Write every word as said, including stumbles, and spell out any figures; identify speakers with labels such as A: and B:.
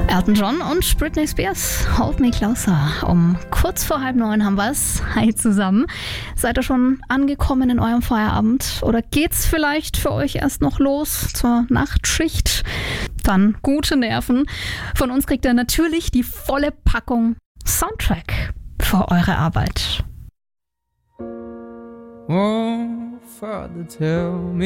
A: Elton John und Britney Spears, Hold Me Closer. Um kurz vor halb neun haben wir es. Hi zusammen. Seid ihr schon angekommen in eurem Feierabend? Oder geht's vielleicht für euch erst noch los zur Nachtschicht? Dann gute Nerven. Von uns kriegt ihr natürlich die volle Packung Soundtrack für eure Arbeit.
B: Oh, Father, tell me